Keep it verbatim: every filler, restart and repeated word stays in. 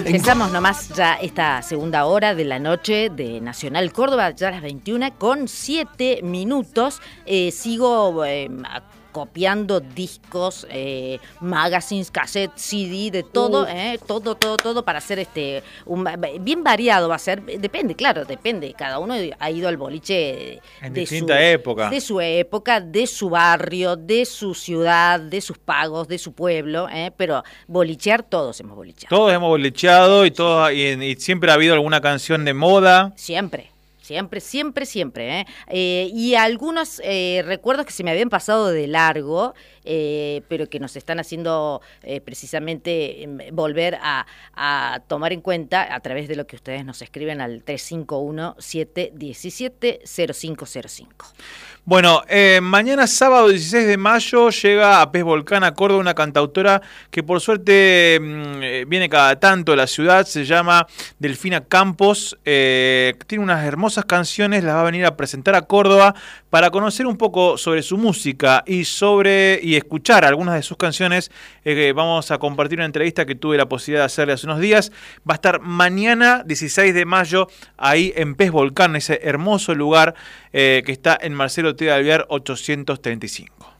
Empezamos nomás ya esta segunda hora de la noche de Nacional Córdoba, ya a las veintiuna con siete minutos. Eh, sigo eh, copiando discos, eh, magazines, cassettes, C D, de todo, eh, todo, todo, todo para hacer este, un, bien variado va a ser, depende, claro, depende, cada uno ha ido al boliche en de distinta su, época. de su época, de su barrio, de su ciudad, de sus pagos, de su pueblo, eh, pero bolichear todos hemos bolicheado. Todos hemos bolicheado y, todo, y, y siempre ha habido alguna canción de moda. Siempre. Siempre, siempre, siempre. ¿eh? Eh, y algunos eh, recuerdos que se me habían pasado de largo, eh, pero que nos están haciendo eh, precisamente eh, volver a, a tomar en cuenta a través de lo que ustedes nos escriben al tres cinco uno, siete uno siete, cero cinco cero cinco. Bueno, eh, mañana sábado dieciséis de mayo llega a Pez Volcán, a Córdoba, una cantautora que por suerte mmm, viene cada tanto a la ciudad, se llama Delfina Campos, eh, tiene unas hermosas canciones, las va a venir a presentar a Córdoba para conocer un poco sobre su música y sobre y escuchar algunas de sus canciones. Eh, vamos a compartir una entrevista que tuve la posibilidad de hacerle hace unos días. Va a estar mañana dieciséis de mayo ahí en Pez Volcán, ese hermoso lugar eh, que está en Marcelo T. de Alvear ochocientos treinta y cinco.